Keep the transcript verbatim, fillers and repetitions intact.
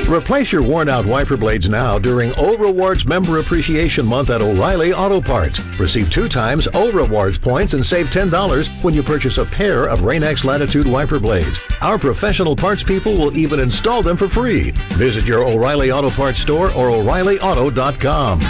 Replace your worn-out wiper blades now during O Rewards Member Appreciation Month at O'Reilly Auto Parts. Receive two times O Rewards points and save ten dollars when you purchase a pair of Rain-X Latitude wiper blades. Our professional parts people will even install them for free. Visit your O'Reilly Auto Parts store or O'Reilly Auto dot com.